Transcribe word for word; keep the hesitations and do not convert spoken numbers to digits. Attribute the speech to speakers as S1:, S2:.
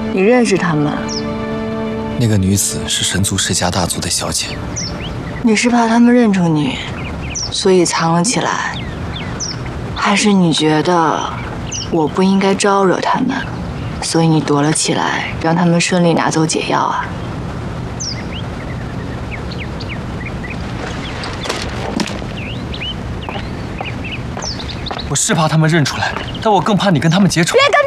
S1: 你认识他们？
S2: 那个女子是神族世家大族的小姐。
S1: 你是怕他们认出你，所以藏了起来，还是你觉得我不应该招惹他们，所以你躲了起来，让他们顺利拿走解药啊？
S2: 我是怕他们认出来，但我更怕你跟他们结仇。
S1: 别